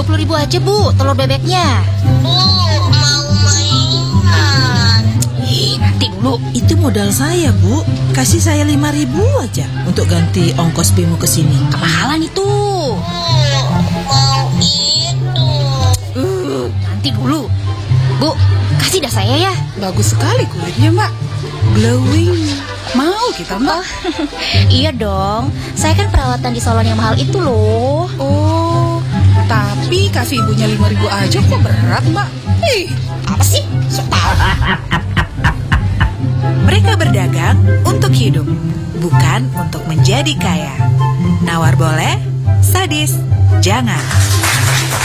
20.000 aja, Bu, telur bebeknya. Mau mainan. Nanti dulu. Itu modal saya, Bu. Kasih saya 5.000 aja untuk ganti ongkos Bimo ke sini. Kemahalan itu. Mau itu. Nanti dulu. Bu, kasih dah saya ya. Bagus sekali kulitnya, Mbak. Glowing. Mau kita, Mbak? Iya dong. Saya kan perawatan di salon yang mahal itu loh. Oh, tapi kasih ibunya 5.000 aja kok berat, Mbak? Apa sih? Sok tahu. Mereka berdagang untuk hidup, bukan untuk menjadi kaya. Nawar boleh, sadis jangan.